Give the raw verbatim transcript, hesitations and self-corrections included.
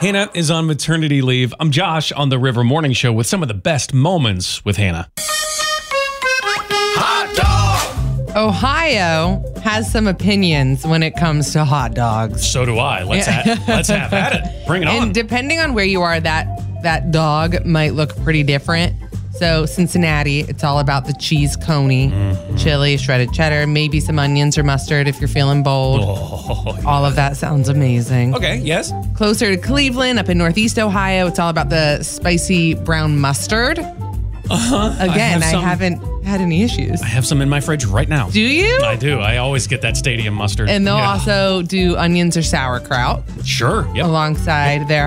Hannah is on maternity leave. I'm Josh on the River Morning Show with some of the best moments with Hannah. Hot dog! Ohio has some opinions when it comes to hot dogs. So do I. Let's have, let's have at it. Bring it on. And depending on where you are, that that dog might look pretty different. So Cincinnati, it's all about the cheese coney, mm-hmm. chili, shredded cheddar, maybe some onions or mustard if you're feeling bold. Oh, yeah. All of that sounds amazing. Okay, yes. Closer to Cleveland, up in Northeast Ohio, it's all about the spicy brown mustard. Uh-huh. Again, I, have I haven't had any issues. I have some in my fridge right now. Do you? I do. I always get that stadium mustard. And they'll yeah. also do onions or sauerkraut. Sure. Yep. Alongside their